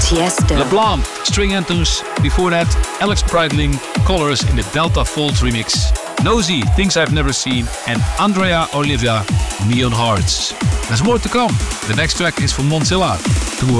Tiesto. LeBlanc, String Anthems. Before that, Alex Breitling, Colors in the Delta Fault remix. Nosy, Things I've Never Seen. And Andrea Olivia, Neon Hearts. There's more to come. The next track is from Monzilla.